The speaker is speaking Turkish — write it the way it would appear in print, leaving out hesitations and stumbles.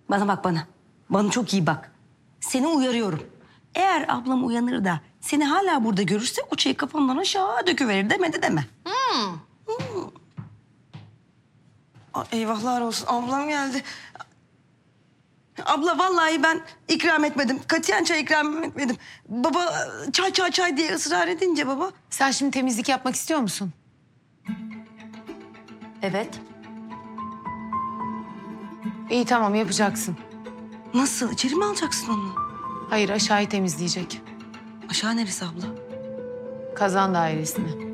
Bana bak bana. Bana çok iyi bak. Seni uyarıyorum. Eğer ablam uyanır da seni hala burada görürse o çayı kafandan aşağı döküverir demedi deme. Eyvahlar olsun. Ablam geldi. Abla vallahi ben ikram etmedim. Katiyen çay ikram etmedim. Baba çay diye ısrar edince baba. Sen şimdi temizlik yapmak istiyor musun? Evet. İyi tamam yapacaksın. Nasıl? İçeri mi alacaksın onu? Hayır aşağıyı temizleyecek. Aşağı neresi abla? Kazan dairesini.